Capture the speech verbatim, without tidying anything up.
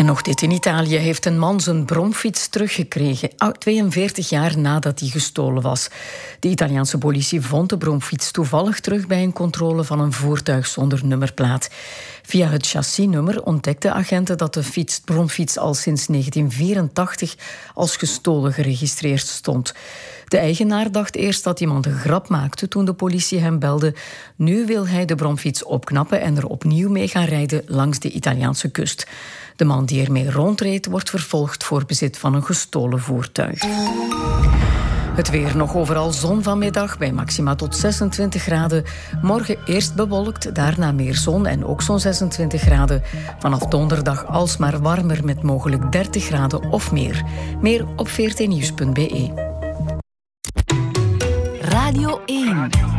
En nog dit. In Italië heeft een man zijn bromfiets teruggekregen, tweeënveertig jaar nadat die gestolen was. De Italiaanse politie vond de bromfiets toevallig terug bij een controle van een voertuig zonder nummerplaat. Via het chassisnummer ontdekten agenten dat de fiets, bromfiets al sinds negentien vierentachtig als gestolen geregistreerd stond. De eigenaar dacht eerst dat iemand een grap maakte toen de politie hem belde. Nu wil hij de bromfiets opknappen en er opnieuw mee gaan rijden langs de Italiaanse kust. De man die ermee rondreed wordt vervolgd voor bezit van een gestolen voertuig. Het weer: nog overal zon vanmiddag bij maxima tot zesentwintig graden. Morgen eerst bewolkt, daarna meer zon en ook zo'n zesentwintig graden. Vanaf donderdag alsmaar warmer met mogelijk dertig graden of meer. Meer op veertien nieuws punt be. Radio één.